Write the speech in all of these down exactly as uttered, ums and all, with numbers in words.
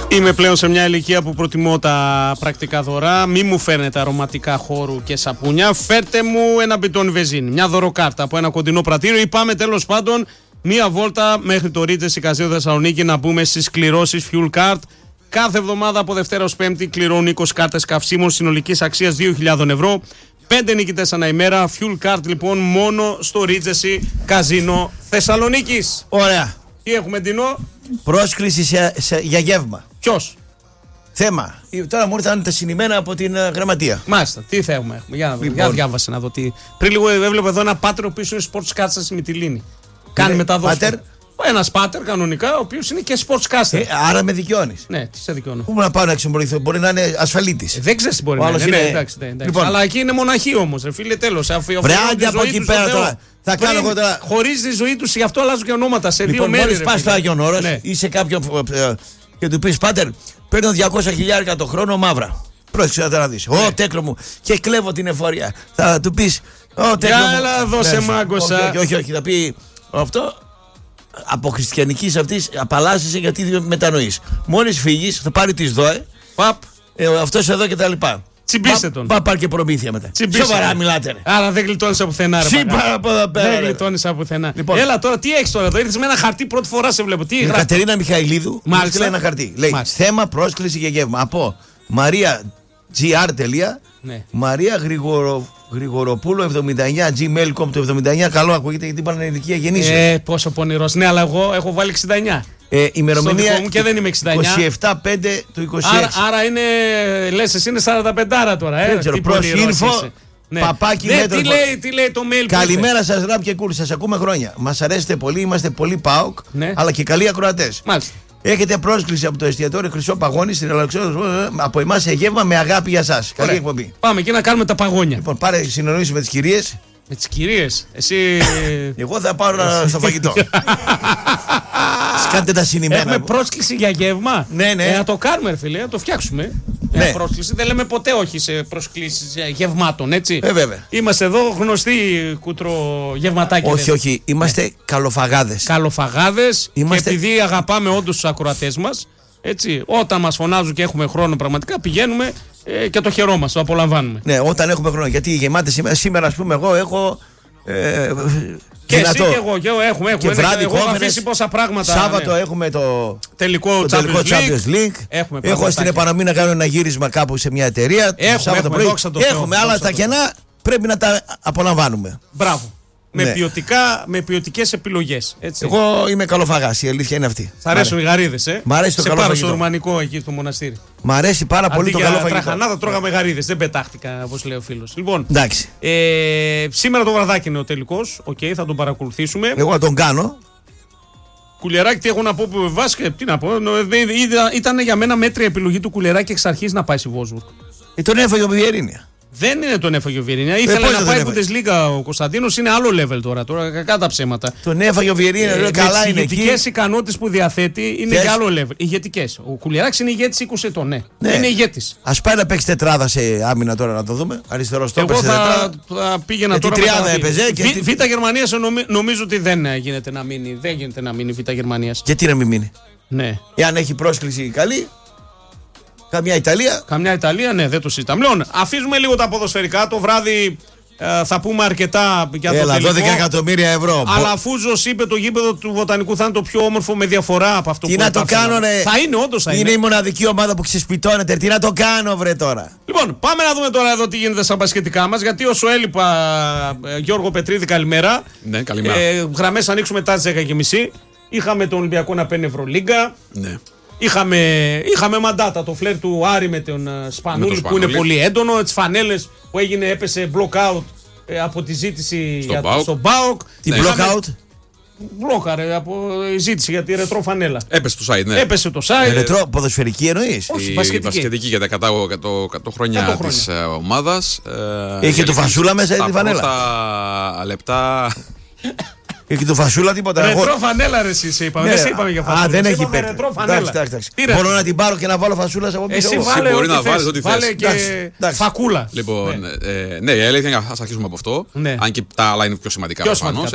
Είμαι πλέον σε μια ηλικία που προτιμώ τα πρακτικά δωρά. Μη μου φέρνετε αρωματικά χώρου και σαπούνια. Φέρτε μου ένα μπιτόνι βενζίνη, μια δωροκάρτα από ένα κοντινό πρατήριο ή πάμε τέλος πάντων μία βόλτα μέχρι το Regency Casino Θεσσαλονίκη να μπούμε στις κληρώσεις Fuel Card. Κάθε εβδομάδα από Δευτέρα ως Πέμπτη κληρώνουν είκοσι κάρτες καυσίμων συνολικής αξίας δύο χιλιάδες ευρώ. Πέντε νικητές ανά ημέρα. Fuel Card λοιπόν μόνο στο Regency Casino Θεσσαλονίκης. Ωραία. Τι έχουμε, Ντίνο? Πρόσκληση σε, σε, για γεύμα. Ποιος? Θέμα. Τώρα μου ήρθαν τα συνημένα από την uh, γραμματεία. Μάλιστα. Τι θέμα έχουμε? Για, λοιπόν. για διάβασε να δω τι. Πριν λίγο έβλεπα εδώ ένα πάτερ ο οποίος είναι sports caster στη Μυτιλήνη. Κάνει μεταδόσεις. Πάτερ. Ένας πάτερ κανονικά, ο οποίος είναι και sports caster. Ε, άρα με δικαιώνεις. Ναι, τι σε δικαιώνω. Πού να πάω να εξομολογηθώ? Μπορεί να είναι ασφαλίτης. Ε, δεν ξέρεις τι μπορεί να είναι. είναι... Ναι, εντάξει, ναι, εντάξει. Λοιπόν. Αλλά εκεί είναι μοναχοί όμως, ρε φίλε, τέλος. Βρε, άντε από εκεί πέρα τώρα. Θα κάνω εγώ τώρα. Χωρίς τη ζωή τους, γι' αυτό αλλάζουν και ονόματα σε λοιπόν, δύο μέρες. Μόλις πας στο Άγιον Όρος ή σε κάποιον και του πεις πάτερ, παίρνω διακόσια χιλιάρικα το χρόνο μαύρα. Πρόσεξε να δεις. Ω, τέκρο μου, και κλέβω την εφορία. Θα του πεις, Ω, τέκρο μου. Έλα, δώσε μάγκωσα. Όχι, όχι, θα πει αυτό. Από χριστιανικής αυτής απαλλάσσεσαι γιατί μετανοείς. Μόλις φύγεις θα πάρει τις ΔΟΕ. Παπ. Ε, αυτός εδώ και τα λοιπά. Τσιμπήστε τον. Παπ, πάρει και προμήθεια μετά. Σοβαρά μιλάτε. Ρε. Άρα δεν γλιτώνεις από πουθενά. Σύμπαρα από εδώ πέρα. Δεν γλιτώνεις από πουθενά. Λοιπόν. Έλα τώρα, τι έχεις τώρα εδώ? Ήρθες με ένα χαρτί πρώτη φορά σε βλέπω. Τι η γράφει? Κατερίνα Μιχαηλίδου. Μάλιστα. Λέει ένα χαρτί. Λέει Μάλιστα. Θέμα πρόσκληση για γεύμα. Από Μαρία τζι αρ. Ναι. Μαρία Γρηγορο... Γρηγοροπούλου εβδομήντα εννιά gmail τελεία com το εβδομήντα εννιά. Καλό ακούγεται γιατί είπαν ηλικία γεννήσεως. Ε, πόσο πονηρός. Ναι, αλλά εγώ έχω βάλει εξήντα εννιά. Ε, ημερομηνία μου και δεν είμαι εξήντα εννιά. είκοσι επτά πέντε του είκοσι έξι. Άρα, άρα είναι, λες εσύ είναι σαράντα πέντε τώρα. Ε, δεν ξέρω, προς info, ναι. Παπάκι ναι, μέτρο. Τι λέει, τι λέει το mail? Καλημέρα σας Ραπ και Κούλ, σας ακούμε χρόνια. Μας αρέσετε πολύ, είμαστε πολύ ΠΑΟΚ, ναι. αλλά και καλοί ακροατές. Μάλιστα. Έχετε πρόσκληση από το εστιατόριο Χρυσό Παγώνι στην Αλεξάνδρεια από εμάς σε γεύμα με αγάπη για σας. Καλή εκπομπή. Πάμε και να κάνουμε τα παγόνια. Λοιπόν, πάρε συνεννόηση με τις κυρίες. Με τις κυρίες. Εσύ. Εγώ θα πάω στο φαγητό. Κάντε τα συνημένα. Έχουμε πρόσκληση για γεύμα. Ναι, ναι. Ε, να το κάνουμε, ρε φίλε, να το φτιάξουμε. Ναι. Ε, πρόσκληση. Δεν λέμε ποτέ όχι σε προσκλήσεις γευμάτων, έτσι. Ε, βέβαια. Είμαστε εδώ γνωστοί κουτρογευματάκια. Όχι, όχι. Είμαστε ναι. καλοφαγάδες. Καλοφαγάδες. Είμαστε... Και επειδή αγαπάμε όντως τους ακροατές μας, έτσι, όταν μας φωνάζουν και έχουμε χρόνο πραγματικά, πηγαίνουμε ε, και το χαιρόμαστε, το απολαμβάνουμε. Ναι, όταν έχουμε χρόνο. Γιατί γεμάτες σήμερα, σήμερα ας πούμε, εγώ έχω. Ε, και δυνατό. Εσύ και εγώ, και εγώ έχουμε, έχουμε. Και βράδυ εγώ έχω αφήσει πόσα πράγματα. Σάββατο ναι. έχουμε το τελικό, το τελικό Champions League. Έχουμε έχω στην επανομή να κάνω ένα γύρισμα κάπου σε μια εταιρεία. Έχουμε, έχουμε, πρωί. το έχουμε Θεό, άλλα τα κενά, πρέπει να τα απολαμβάνουμε. Μπράβο. Με, ναι. ποιοτικά, με ποιοτικές επιλογές. Έτσι. Εγώ είμαι καλοφαγάς, η αλήθεια είναι αυτή. Σ' αρέσουν οι γαρίδες, ε. Μ' αρέσει το σε καλό πάρω φαγητό. στο ρουμανικό εκεί στο μοναστήρι. Μ' αρέσει πάρα πολύ αντί το καλό φαγητό. Τραχανάδα τρώγαμε γαρίδες, δεν πετάχτηκα όπως λέει ο φίλος. Λοιπόν, ε, σήμερα το βραδάκι είναι ο τελικός. Οκ, okay, θα τον παρακολουθήσουμε. Εγώ θα τον κάνω. Κουλεράκι, τι έχω να πω που με βάσκε, τι να πω. Ήταν για μένα μέτρια επιλογή του Κουλεράκι εξ αρχής να πάει στη Βόσβουργκ. Ε, τον έφαγε ο Βιερίνια. Δεν είναι τον έφαγε ο Βιερίνια. Ήθελε ε, να πάει Bundesliga ο Κωνσταντίνος, είναι άλλο level τώρα. Τώρα κακά τα ψέματα. Τον έφαγε ο Βιερίνια, ε, καλά είναι εκεί. Οι ηγετικές ικανότητες που διαθέτει είναι Θες? για άλλο level. Ηγετικές. Ο Κουλιαράκης είναι ηγέτης είκοσι ετών, ναι. ναι. Είναι ηγέτης. Ας πάει να παίξει τετράδα σε άμυνα τώρα να το δούμε. Αριστερό στόπερ σε τετράδα. Εγώ θα πήγαινα και τώρα. Τι τριάδα έπαιζε. Β' Γερμανίας νομίζω ότι δεν γίνεται να μείνει. Δεν γίνεται να μείνει Β' Γερμανίας. Γιατί να μην μείνει. Ναι. Εάν έχει πρόσκληση καλή. Καμιά Ιταλία. Καμιά Ιταλία, ναι, δεν το συζητάμε. Λοιπόν, αφήσουμε λίγο τα ποδοσφαιρικά. Το βράδυ ε, θα πούμε αρκετά για το Έλα, τελικό. δώδεκα εκατομμύρια ευρώ. Αλλά αφού Ζος είπε το γήπεδο του Βοτανικού θα είναι το πιο όμορφο με διαφορά από αυτό τι που να το κάνω, ρε. Θα είναι, όντως θα είναι. Είναι η μοναδική ομάδα που ξεσπιτώνεται. Τι να το κάνω, βρε τώρα. Λοιπόν, πάμε να δούμε τώρα εδώ τι γίνεται στα μπασκετικά μας. Γιατί όσο έλειπα, ε, Γιώργο Πετρίδη, καλημέρα. Ναι, καλημέρα. Ε, γραμμές ανοίξουν μετά τις δέκα και μισή. Είχαμε τον Ολυμπιακό να παίρνει Ευρωλίγκα. Ναι. Είχαμε, είχαμε μαντάτα το φλερ του Άρη με τον uh, Σπανούλη που είναι πολύ έντονο. Τις φανέλες που έγινε, έπεσε block out ε, από τη ζήτηση στο για Μπάουκ. το Μπάουκ. Τι block out? Μπλόκαρε από η ζήτηση για τη ρετρό φανέλα. Έπεσε το site, ναι. Έπεσε το site. Ε, ρετρό, ποδοσφαιρική εννοείς? Όχι, η μπασκετική. μπασκετική για τα εκατό χρόνια της ομάδας. Είχε το φασούλα μέσα τη φανέλα. Τα λεπτά. Και το φασούλα τίποτα. Ρετρό φανέλα, ρε, εσύ είπαμε. Δεν είπαμε για φασούλα. Α, δεν έχει πέτρα. Μπορώ να την πάρω και να βάλω φασούλα από πίσω. Εσύ βάλε ό,τι θες. Βάλε και φακούλα. Λοιπόν, ναι, η αλήθεια είναι να αρχίσουμε από αυτό. Αν και τα άλλα είναι πιο σημαντικά προφανώς.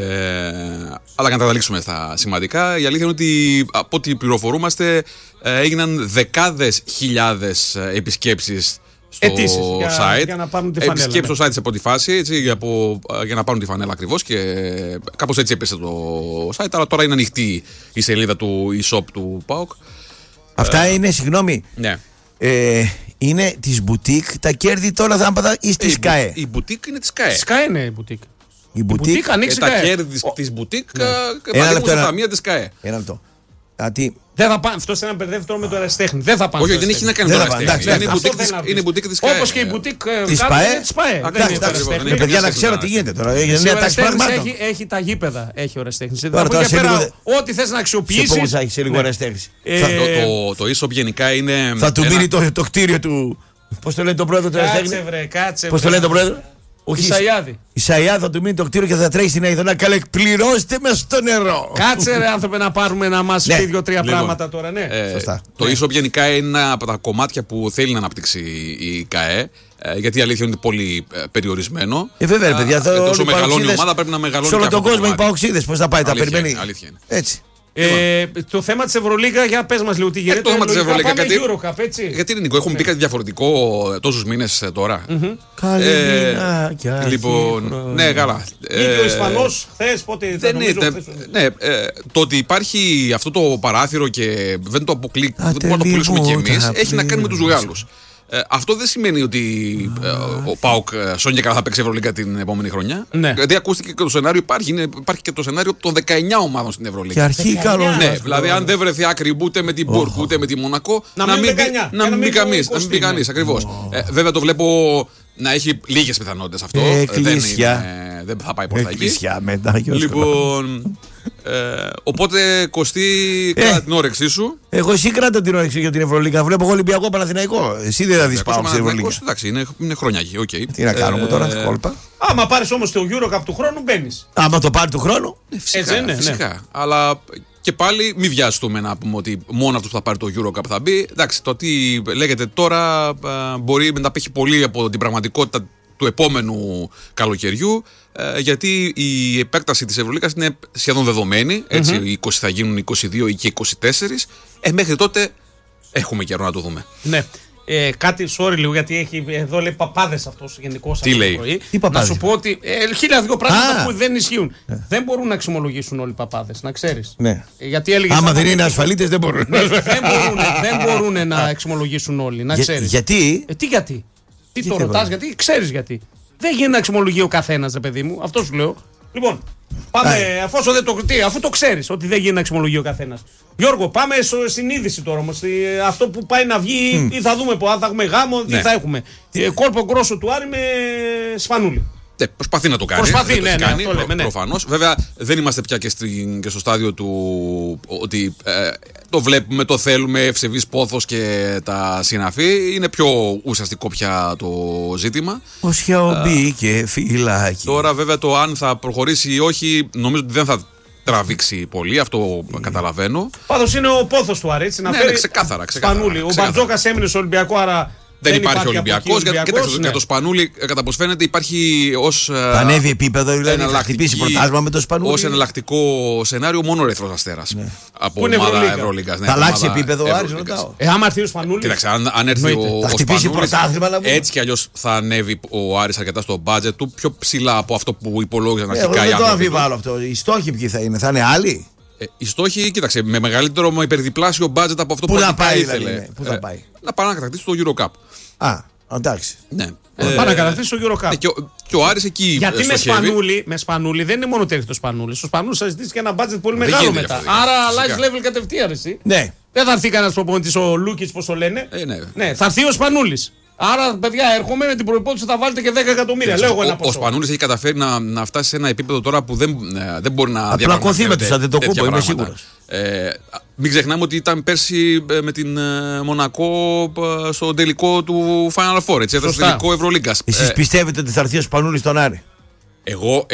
Αλλά για να καταλήξουμε στα σημαντικά, η αλήθεια είναι ότι από ό,τι πληροφορούμαστε έγιναν δεκάδες χιλιάδες επισκέψεις στο Αιτήσεις, site. Για, για να πάρουν τη φανέλα. Επισκέψεις ναι. στο site σε πρώτη φάση έτσι, για, από, για να πάρουν τη φανέλα ακριβώς και κάπως έτσι έπεσε το site. Αλλά τώρα είναι ανοιχτή η σελίδα του e-shop του ΠΑΟΚ. Αυτά ε, είναι, συγγνώμη. Ναι. Ε, είναι της μπουτίκ τα κέρδη τώρα θα πάθα ή στη ΣΚΑΕ. Η μπουτίκ είναι της ΣΚΑΕ. ΣΚΑΕ είναι η μπουτίκ. Η μπουτίκ ανοίξει τα κέρδη της μπουτίκ παρέχουν στα ταμεία της ΣΚΑΕ. Ένα λεπτό. Γιατί... Δεν θα πάνε. Αυτό είναι ένα μπερδεύει τώρα με το ερασιτέχνη. Δεν θα πάνε. Όχι, δεν έχει να κάνει με το ερασιτέχνη. Είναι η μπουτίκ της ΚΑΕ. Όπως και η μπουτίκ της ΠΑΕ. Παιδιά, να ξέρω τι γίνεται τώρα. Έχει τα γήπεδα. Έχει ο ερασιτέχνης. Ό,τι θες να αξιοποιήσεις. Πώς έχει σε λίγο ερασιτέχνης. Το e-shop γενικά είναι. Θα του μείνει το κτίριο του. Πώς το λένε τον πρόεδρο του ερασιτέχνη. Πώς το λένε τον πρόεδρο. Όχι, Ισαϊάδη. Ισαϊάδη θα του μείνει το κτίριο και θα τρέχει στην Αίδωνα. Καλέ, πληρώστε με στο νερό. Κάτσε ρε άνθρωπε να πάρουμε να μας πει δύο-τρία λοιπόν, πράγματα τώρα, ναι. Ε, Σωστά. Το e-shop γενικά είναι ένα από τα κομμάτια που θέλει να αναπτύξει η ΚΑΕ. Γιατί η αλήθεια είναι πολύ περιορισμένο. Ε, βέβαια, παιδιά. Όσο μεγαλώνει η ομάδα πρέπει να μεγαλώνει. Σε όλο τον κόσμο οι παοξίδες πώς θα πάει, τα περιμένει. Έτσι. Ε, το θέμα της Ευρωλίγκα, για πες μας λίγο τι γίνεται. Ε, το θέμα της Ευρωλίγκα, γιατί, Eurocup, έτσι. γιατί είναι Νίκο, έχουμε πει κάτι διαφορετικό τόσους μήνες τώρα. Mm-hmm. Καλή ε, λοιπόν, ναι, καλά. Νίκη ο Ισπανός, χθες, πότε δεν είναι. Ναι, ε, το ότι υπάρχει αυτό το παράθυρο και δεν το αποκλεί, δεν μπορούμε να το πουλήσουμε κι εμείς, έχει να κάνει με τους Γάλλους. Ε, αυτό δεν σημαίνει ότι ε, ο ΠΑΟΚ σώνει και καλά θα παίξει Ευρωλίγκα την επόμενη χρονιά. Ναι. Γιατί ακούστηκε και το σενάριο, υπάρχει, είναι, υπάρχει και το σενάριο των δεκαεννιά ομάδων στην Ευρωλίγκα. Και αρχή καλό. Ναι, δηλαδή αν δεν βρεθεί άκρη ούτε με την Μπούρκ ούτε με τη Μονακό, να, να μην, να μην μπει κανείς. Να μην μπει κανείς, ακριβώς. Ε, βέβαια το βλέπω να έχει λίγες πιθανότητες αυτό. Δεν, είναι, δεν θα πάει προς τα εκεί. Λοιπόν. Ε, οπότε Κωστή, κράτα ε, την όρεξή σου. Εγώ εσύ κράτα την όρεξή για την Ευρωλίγκα. Βλέπω εγώ Ολυμπιακό Παναθηναϊκό. Εσύ δεν θα δεις πάνω στην Ευρωλίγκα. Εντάξει, είναι, είναι χρόνια εκεί. Okay. Τι να κάνουμε ε, τώρα, ε, κόλπα. Άμα πάρεις όμως το Eurocup του χρόνου, μπαίνεις. Άμα το πάρει του χρόνου. Ε, φυσικά, ναι, φυσικά. Ναι. Αλλά και πάλι μην βιαστούμε να πούμε ότι μόνο αυτός που θα πάρει το Eurocup θα μπει. Εντάξει, το τι λέγεται τώρα μπορεί να απέχει πολύ από την πραγματικότητα του επόμενου καλοκαιριού, ε, γιατί η επέκταση της Ευρωλίγκας είναι σχεδόν δεδομένη. Έτσι, mm-hmm. οι είκοσι θα γίνουν είκοσι δύο ή και είκοσι τέσσερα. Ε, μέχρι τότε έχουμε καιρό να το δούμε. Ναι. Ε, κάτι, sorry λίγο, γιατί έχει, εδώ λέει παπάδες αυτός γενικώς. Τι λέει, πρωί. Τι να σου πω ότι ε, χίλια δύο πράγματα ah. που δεν ισχύουν. Yeah. Δεν μπορούν να εξομολογήσουν όλοι οι παπάδες, να ξέρεις. Ναι. Ε, γιατί έλεγες, άμα δεν είναι ασφαλίτες δεν μπορούν. Ναι, δεν μπορούν, δεν μπορούν να εξομολογήσουν όλοι, να ξέρεις. Για, γιατί? Ε, τι γιατί? Τι γιατί το ρωτάς, γιατί ξέρεις γιατί. Δεν γίνεται να εξομολογεί ο καθένας, ρε παιδί μου, αυτό σου λέω. Λοιπόν, πάμε, αφού, δεν το, τι, αφού το ξέρεις ότι δεν γίνεται να εξομολογεί ο καθένας. Γιώργο, πάμε στο, στην είδηση τώρα όμως. Αυτό που πάει να βγει, mm. ή θα δούμε, αν θα έχουμε γάμο, ναι. τι θα έχουμε. Ε, κόλπο γκρόσο του Άρη με Σπανούλη. Ναι, προσπαθεί να το κάνει. Προσπαθεί, ναι, ναι, κάνει, ναι, λέμε, ναι. Προφανώς. Βέβαια, δεν είμαστε πια και, στην, και στο στάδιο του ότι ε, το βλέπουμε, το θέλουμε, ευσεβής πόθος και τα συναφή. Είναι πιο ουσιαστικό πια το ζήτημα. Ο Σιαομπί και φυλάκι. Τώρα, βέβαια, το αν θα προχωρήσει ή όχι, νομίζω ότι δεν θα τραβήξει πολύ, αυτό mm. καταλαβαίνω. Πάντως είναι ο πόθος του Άρη, έτσι, να ναι, φέρει ναι, ξεκάθαρα, ξεκάθαρα, Σπανούλη. Ο Μπαρτζόκας έμεινε στο Ολυμπιακό, άρα. Δεν, δεν υπάρχει, υπάρχει Ολυμπιακός. Κοίταξε, ναι. το Σπανούλη, κατά πώς φαίνεται, υπάρχει ως. Θα ανέβει επίπεδο, δηλαδή θα χτυπήσει πρωτάθλημα με το Σπανούλη. Ως εναλλακτικό σενάριο μόνο ο Ερυθρός Αστέρας. Ναι. Από ομάδα Ευρωλίγκας. Ναι, θα αλλάξει επίπεδο ο Άρης, ρωτάω. Ε, άμα έρθει ο Σπανούλης. Κοίταξε, αν, αν έρθει ο, θα ο χτυπήσει πρωτάθλημα. Έτσι κι αλλιώς θα ανέβει ο Άρης αρκετά στο μπάτζετ του, πιο ψηλά από αυτό που υπολόγιζαν αρχικά. Εγώ δεν το αμφιβάλλω αυτό. Οι στόχοι ποιοι θα είναι, θα είναι άλλοι. Ε, οι στόχοι, κοίταξε, με μεγαλύτερο, με υπερδιπλάσιο μπάτζετ από αυτό που θα ήθελε. Πού θα πάει? Να πάει να κατακτήσει το Eurocup. Α, εντάξει. Ναι. Ε, Πάει να κατακτήσει το Eurocup. Ναι, και, ο, και ο Άρης εκεί. Γιατί με Σπανούλη, με Σπανούλη δεν είναι μόνο τέτοιο το Σπανούλη. Ο Σπανούλη θα ζητήσει και ένα μπάτζετ πολύ δεν μεγάλο μετά. Άρα αλλάζει level κατευθείαν. Εσύ. Ναι. Δεν θα έρθει κανένα προπονητή, ο Λούκιτς, πώς το λένε. Ε, ναι. ναι, θα έρθει ο Σπανούλη. Άρα, παιδιά, έρχομαι με την προϋπόθεση θα βάλετε και δέκα εκατομμύρια. Λέω εγώ ένα ποσό. Ο Σπανούλης έχει καταφέρει να, να φτάσει σε ένα επίπεδο τώρα που δεν, δεν μπορεί να διαπραγματεύεται. Απλακωθεί με τους Αντετοκούμπο, είμαι σίγουρος. Ε, μην ξεχνάμε ότι ήταν πέρσι με την Μονακό στο τελικό του Final Four. Έτσι, στο τελικό Ευρωλίγκας. Εσείς ε, πιστεύετε ότι θα έρθει ο Σπανούλης στον Άρη? Εγώ. Ε,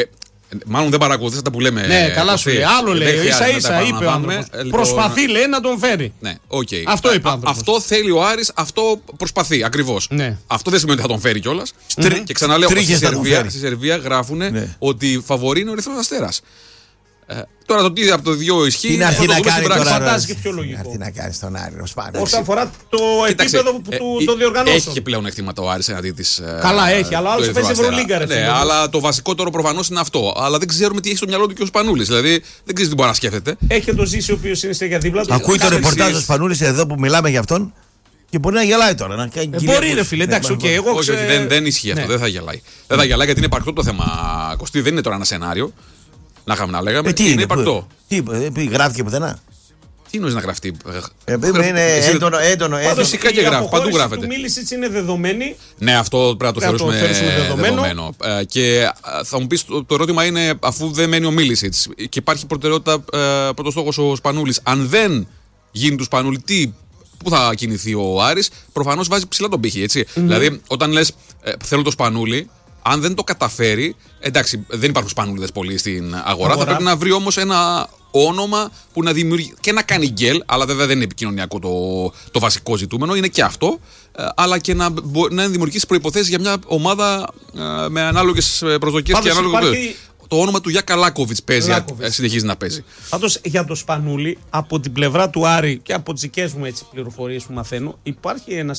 Μάλλον δεν παρακολουθεί αυτά που λέμε. Ναι, καλά σου λέει. Άλλο λέει. Ίσα ίσα είπε ο άνθρωπος. Προσπαθεί, λέει, να τον φέρει. Ναι, okay. Αυτό είπε ο άνθρωπος. Αυτό θέλει ο Άρης, αυτό προσπαθεί ακριβώς. Ναι. Αυτό δεν σημαίνει ότι θα τον φέρει κιόλας. Mm-hmm. Και ξαναλέω, στη Σερβία, στη Σερβία γράφουν ναι. ότι φαβορεί είναι ο Ερυθρός Αστέρας. Ε, τώρα το τι από το δύο ισχύει. Είναι αυτή να κάνει τώρα. Φαντάζει και πιο λογικό. Αυτή να κάνει στον Άρη. Όσον αφορά το Κοίταξε, επίπεδο που ε, το διοργανώσουν. Έχει και πλέον εκτίματα ο Άρης εναντί της. Καλά, έχει, αλλά άλλο παίζει Ευρωλίγκα. Ναι, αλλά το βασικότερο προφανώς είναι αυτό. Αλλά δεν ξέρουμε τι έχει στο μυαλό του και ο Σπανούλης. Δηλαδή δεν ξέρει τι μπορεί να σκέφτεται. Έχει και το Ζήση ο οποίο είναι για δίπλα του. Ακούει το ρεπορτάζ του Σπανούλης εδώ που μιλάμε για αυτόν. Και μπορεί να γελάει τώρα. Να κάνει ε, μπορεί, ρε φίλε, εντάξει, okay, εγώ όχι, όχι, δεν, δεν ισχύει αυτό, δεν θα γελάει. Δεν θα γελάει γιατί είναι υπαρκτό το θέμα, Κωστή, δεν είναι τώρα ένα σενάριο. Να είχαμε να λέγαμε. Ε, τι είναι, είναι υπαρκτό. Τι, τι γράφτηκε πουθενά. Τι εννοείς να γραφτεί. Ε, είναι έντονο, έντονο. Φυσικά και γράφει, παντού γράφεται. Η Μίλησιτς είναι δεδομένη. Ναι, αυτό πρέπει να το θεωρήσουμε, θεωρήσουμε δεδομένο. δεδομένο. Ε, και θα μου πεις, το, το ερώτημα είναι, αφού δεν μένει ο Μίλησιτς και υπάρχει προτεραιότητα, ε, πρώτος στόχος ο Σπανούλης, αν δεν γίνει του Σπανούλη, τι. Πού θα κινηθεί ο Άρης, προφανώς βάζει ψηλά τον πύχη. Έτσι. Mm-hmm. Δηλαδή, όταν λες ε, θέλω το Σπανούλη, αν δεν το καταφέρει, εντάξει, δεν υπάρχουν Σπανούλιδες πολύ στην αγορά, αγορά. Θα πρέπει να βρει όμως ένα όνομα που να δημιουργεί και να κάνει γκέλ, αλλά βέβαια δεν είναι επικοινωνιακό το, το βασικό ζητούμενο, είναι και αυτό, ε, αλλά και να, να δημιουργήσει προϋποθέσεις για μια ομάδα ε, με ανάλογες προσδοκίες και ανάλογες. Υπάρχει... Το όνομα του Γιάκα Λάκοβιτς παίζει, συνεχίζει να παίζει. Πάντως για το Σπανούλη, από την πλευρά του Άρη και από τις δικές μου πληροφορίες που μαθαίνω, υπάρχει ένα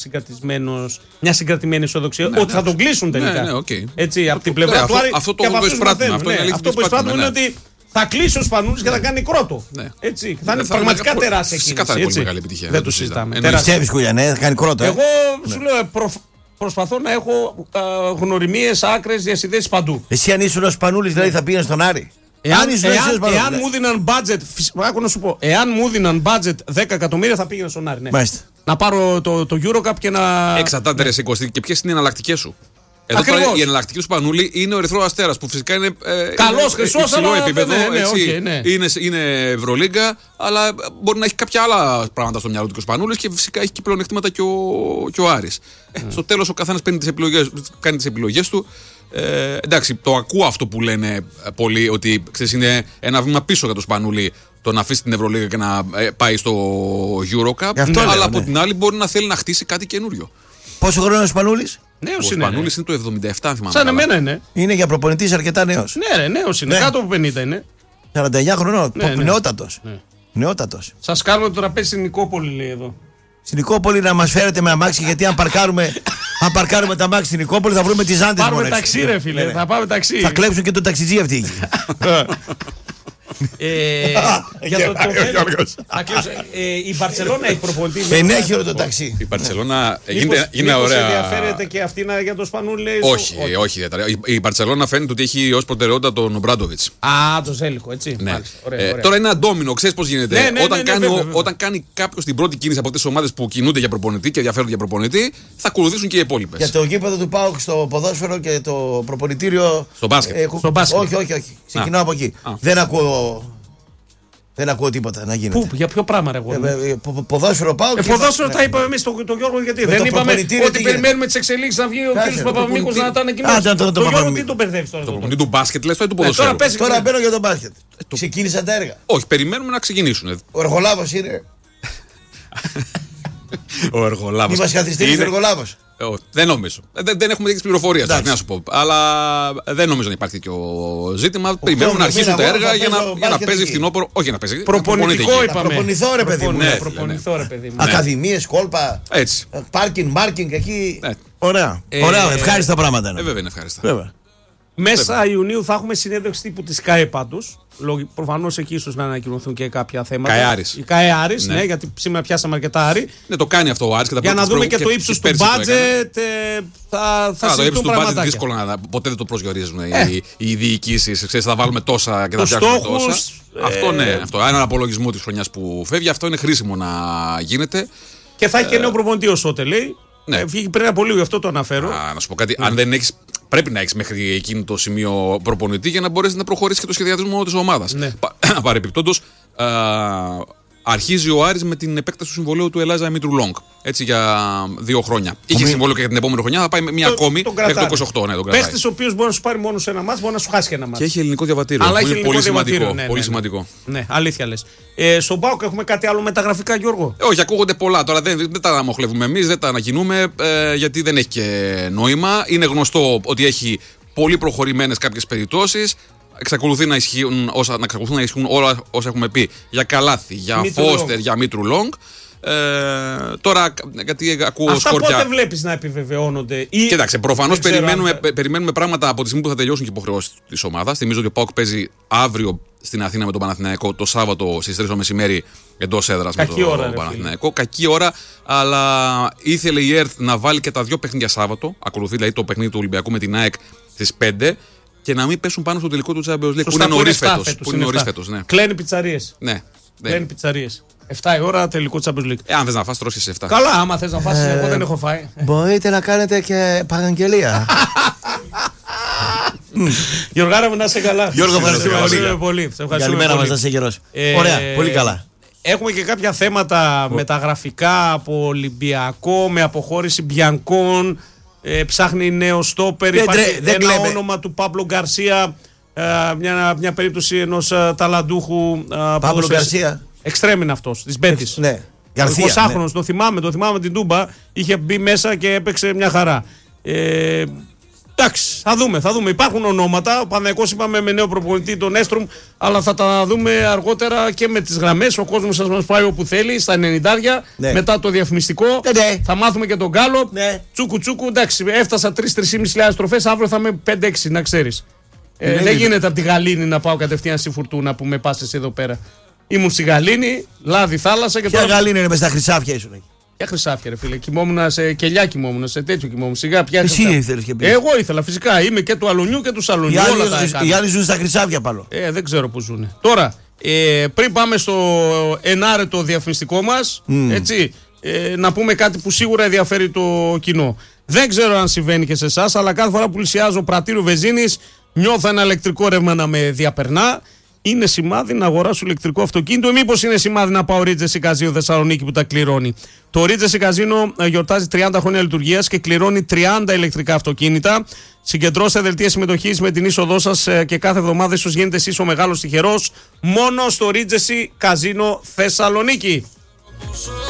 μια συγκρατημένη αισιοδοξία ναι, ότι ναι, θα τον κλείσουν τελικά. Ναι, ναι, okay. Έτσι, από την πλευρά ναι, του Άρη. Αυτό το εισπράττουμε. Αυτό, ναι, αυτό που εισπράττουμε είναι ότι θα κλείσει ο Σπανούλης και θα κάνει κρότο. Έτσι, θα είναι πραγματικά τεράστια κίνηση. Φυσικά θα είναι πολύ μεγάλη επιτυχία. Δεν το συζητάμε. Πιστεύεις, Κουλιανέ, θα κάνει κρότο. Εγώ σου λέω προσπαθώ να έχω γνωριμίες, άκρες, διασυνδέσεις παντού. Εσύ αν ήσουν ο Σπανούλης, δηλαδή θα πήγαινε στον Άρη. Εάν, εάν, εάν, εάν μου δίναν budget, άκου να σου πω, εάν μου δίναν budget δέκα εκατομμύρια θα πήγαινα στον Άρη. Ναι. Να πάρω το, το Eurocup και να. Εξαρτάται, ρε Κωστή, και ποιες είναι οι εναλλακτικές σου. Εδώ τώρα η εναλλακτική του Σπανούλη είναι ο Ερυθρός Αστέρας που φυσικά είναι ε, καλός, χρυσός, υψηλό επίπεδο. Ναι, ναι, okay, ναι. είναι, είναι Ευρωλίγκα, αλλά μπορεί να έχει κάποια άλλα πράγματα στο μυαλό του και ο Σπανούλης και φυσικά έχει και πλεονεκτήματα και ο, και ο Άρης. Mm. Ε, στο τέλος ο καθένας παίρνει τις επιλογές, κάνει τις επιλογές του. Ε, εντάξει, το ακούω αυτό που λένε πολλοί, ότι ξέρεις, είναι ένα βήμα πίσω για το Σπανούλη το να αφήσει την Ευρωλίγα και να ε, πάει στο Eurocup. Αλλά λέω, από ναι. την άλλη μπορεί να θέλει να χτίσει κάτι καινούριο. Πόσο χρόνο είναι ο Σπανούλης? Νέος ο είναι. Ο Σπανούλης είναι το εβδομήντα επτά, αν θυμάμαι. Σαν εμένα είναι. Είναι για προπονητής αρκετά νέος. Ναι, ρε, νέος είναι. Ναι. Κάτω από πενήντα είναι. σαράντα εννιά χρονών. Ναι, ναι. Νεότατος. Ναι. Νεότατος. Σας κάνουμε το τραπέζι στην Νικόπολη, λέει εδώ. Στην Νικόπολη να μας φέρετε με αμάξι, γιατί αν παρκάρουμε, αν παρκάρουμε τα αμάξι στην Νικόπολη θα βρούμε τις ζάντες. Πάρουμε ταξί, ρε φίλε. Θα πάμε ταξί. Θα κλέψουν και το ταξιτζί αυτή εκεί. Για το η Μπαρσελόνα έχει προπονητή. Δεν έχει όλο το ταξί. Η Μπαρσελόνα γίνεται ωραία. Ενδιαφέρεται και αυτή για το Σπανούλη? Όχι, όχι ιδιαίτερα. Η Μπαρσελόνα φαίνεται ότι έχει ως προτεραιότητα τον Ομπράντοβιτς. Α, το Ζέλικο, έτσι. Τώρα είναι ένα ντόμινο, ξέρεις πώς γίνεται. Όταν κάνει κάποιος την πρώτη κίνηση από αυτές τις ομάδες που κινούνται για προπονητή και ενδιαφέρονται για προπονητή, θα ακολουθήσουν και οι υπόλοιπες. Για το γήπεδο του ΠΑΟΚ στο ποδόσφαιρο και το προπονητήριο. Στο μπάσκετ. Όχι, όχι, όχι. Ξεκινάω από εκεί. Δεν ακούω. Δεν ακούω τίποτα να γίνεται. Πού, για ποιο πράγμα, ρε εγώ. Ε, ε, πο, ποδόσφαιρο πάω. Ε, ποδόσφαιρο τα είπαμε εμείς τον το Γιώργο, γιατί δεν είπαμε ότι περιμένουμε τις εξελίξεις να βγει ο κ. Παπαμίκος να τα ανακοινώσει. Το Γιώργο τι τον μπερδεύει τώρα? Το προπονητή του μπάσκετ λες, τώρα του ποδοσφαίρου. Τώρα μπαίνω για τον μπάσκετ. Ξεκίνησαν τα έργα. Όχι, περιμένουμε να ξεκινήσουν. Ο Εργολάβος είναι. Ο Εργολάβος. Είμαστε καθυστέρηση ο Εργολάβος. Δεν νομίζω. Δεν, δεν έχουμε τέτοιες πληροφορίες, να σου πω. Αλλά δεν νομίζω να υπάρχει τέτοιο ζήτημα. Περιμένουμε να αρχίσουν τα έργα για να, για να παίζει φθινόπωρο. Όχι για να παίζει. Προπονητικό είπαμε. Προπονηθώ ρε παιδί μου. Ναι, προπονηθώ ρε παιδί μου. Ακαδημίες, κόλπα. Έτσι. Πάρκινγκ, μάρκινγκ εκεί. Ωραία. Ωραία, ευχάριστα πράγματα. Ε, βέβαια είναι ευχάριστα. Μέσα Ιουνίου θα έχουμε συνέντευξη τύπου της ΚΑΕ πάντως. Προφανώς εκεί ίσως να ανακοινωθούν και κάποια θέματα. ΚΑΕ Άρης. Η ΚΑΕ Άρης, ναι. ναι, γιατί σήμερα πιάσαμε αρκετά Άρη. Ναι, το κάνει αυτό ο Άρης. Για να δούμε και το ύψος του μπάτζετ. Θα, θα το ύψος του μπάτζετ δύσκολο να. Ποτέ δεν το προσδιορίζουν ε. οι, οι διοικήσεις. Ξέρεις, θα βάλουμε τόσα και θα φτιάξουμε τόσα. Ε... Αυτό ναι. Αυτό. Έναν απολογισμό της χρονιάς που φεύγει. Αυτό είναι χρήσιμο να γίνεται. Και θα έχει και νέο προπονητή ο Σότε, λέει. Ναι. Βγήκε πριν από λίγο, γι' αυτό το αναφέρω. Α, να σου πω κάτι. Mm. Αν δεν έχεις, πρέπει να έχεις μέχρι εκείνο το σημείο προπονητή για να μπορέσεις να προχωρήσεις και το σχεδιασμό της ομάδας. Ναι. Πα, παρεπιπτόντως, αρχίζει ο Άρης με την επέκταση του συμβολέου του Ελάζα Μήτρου Λόγκ. Έτσι για δύο χρόνια. Είχε συμβόλαιο και για την επόμενη χρονιά, θα πάει μία το, ακόμη μέχρι το είκοσι οκτώ. Ναι, Πες ο οποίο μπορεί να σου πάρει μόνο σε ένα μάτς, μπορεί να σου χάσει και ένα μάτς. Και έχει ελληνικό διαβατήριο. Αλλά είναι έχει πολύ σημαντικό. Ναι, ναι, πολύ ναι, σημαντικό. Ναι, ναι, αλήθεια λες. Ε, στον ΠΑΟΚ έχουμε κάτι άλλο μεταγραφικά, Γιώργο? Ε, όχι, ακούγονται πολλά. Τώρα δεν, δεν τα αναμοχλεύουμε εμείς, δεν τα ανακοινούμε ε, γιατί δεν έχει και νόημα. Είναι γνωστό ότι έχει πολύ προχωρημένες κάποιες περιπτώσεις. Εξακολουθεί να ισχύουν όσα, να εξακολουθούν να ισχύουν όλα όσα έχουμε πει για Καλάθι, για Φώστερ, για Μήτρου Λόγκ. Ε, τώρα, γιατί ακούω αυτά σκόρπια. Πότε βλέπεις να επιβεβαιώνονται? Ή... Κοίταξε, προφανώς περιμένουμε, αν... περιμένουμε πράγματα από τη στιγμή που θα τελειώσουν και οι υποχρεώσεις της ομάδας. Θυμίζω ότι ο ΠΑΟΚ παίζει αύριο στην Αθήνα με τον Παναθηναϊκό, το Σάββατο στις τρεις το μεσημέρι εντός έδρας με τον ώρα, Παναθηναϊκό. Κακή ώρα, αλλά ήθελε η ΕΡΤ να βάλει και τα δύο παιχνίδια Σάββατο. Ακολουθεί δηλαδή το παιχνίδι του Ολυμπιακού με την ΑΕΚ στις πέντε. Και να μην πέσουν πάνω στο τελικό του Champions League που είναι νωρίς φέτος. Που είναι νωρίς φέτος, ναι. Κλαίνει πιτσαρίες. Ναι. Κλαίνει πιτσαρίες. εφτά η ώρα τελικό Champions League. Ε, αν θες να φας, τρώσεις εφτά. Καλά, άμα θες να φας, ε, εγώ δεν έχω φάει. Μπορείτε να κάνετε και παραγγελία. Γιώργαρα μου, να είσαι καλά. Γιώργο, ευχαριστούμε πολύ. Καλημέρα μας, να είσαι γερός. Ωραία, πολύ καλά. Έχουμε και κάποια θέματα μεταγραφικά από Ολυμπιακό με αποχώρηση Μπιανκόν. Ε, ψάχνει νέο στόπερ. Δεν, Υπάρχει δεν ένα κλαίμε. όνομα του Παύλο Γκαρσία. Ε, μια, μια περίπτωση ενός ε, ταλαντούχου. Παύλο Γκαρσία. Εξτρέμ είναι αυτός, της Μπέτης. Ναι. εικοσάχρονος, ναι. το θυμάμαι, το θυμάμαι την Τούμπα. Είχε μπει μέσα και έπαιξε μια χαρά. Ε, εντάξει, θα δούμε, θα δούμε. Υπάρχουν ονόματα. Ο Παναθηναϊκός είπαμε με νέο προπονητή, τον Έστρομ, αλλά θα τα δούμε αργότερα και με τις γραμμές. Ο κόσμος σας μας πάει όπου θέλει, στα ενενήντα, ναι. Μετά το διαφημιστικό. Ναι, ναι. Θα μάθουμε και τον Γκάλο. Ναι. Τσούκου τσούκου, εντάξει, έφτασα τρεις με τρεις χιλιάδες πεντακόσιες στροφές. Αύριο θα είμαι πέντε έξι, να ξέρεις. Ε, ναι, δεν ναι. γίνεται από τη Γαλήνη να πάω κατευθείαν στη Φουρτούνα που με πάσες εδώ πέρα. Ήμουν στη Γαλήνη, λάδι θάλασσα και τώρα. Ποια Γαλήνη είναι με στα χρυσάφια ήσουν. Για χρυσάφια, ρε φίλε. Κοιμόμουν σε κελιά, κοιμόμουν σε τέτοιο κοιμόμουν. Σιγά πια. Εσύ ήθελες και πεις. Εγώ ήθελα, φυσικά. Είμαι και του αλουνιού και του σαλουνιού. Οι άλλοι ζουν στα χρυσάφια πάνω. Ε, δεν ξέρω που ζουν. Τώρα, ε, πριν πάμε στο ενάρετο διαφημιστικό μας, mm. έτσι, ε, να πούμε κάτι που σίγουρα ενδιαφέρει το κοινό. Δεν ξέρω αν συμβαίνει και σε εσάς, αλλά κάθε φορά που πλησιάζω πρατήριο βενζίνης, νιώθω ένα ηλεκτρικό ρεύμα να με διαπερνά. Είναι σημάδι να αγοράσω ηλεκτρικό αυτοκίνητο ή μήπως είναι σημάδι να πάω Regency Casino Θεσσαλονίκη που τα κληρώνει? Το Regency Casino γιορτάζει τριάντα χρόνια λειτουργίας και κληρώνει τριάντα ηλεκτρικά αυτοκίνητα. Συγκεντρώστε δελτία συμμετοχής με την είσοδό σας και κάθε εβδομάδα ίσως γίνετε εσείς ο μεγάλος τυχερός μόνο στο Regency Casino Θεσσαλονίκη.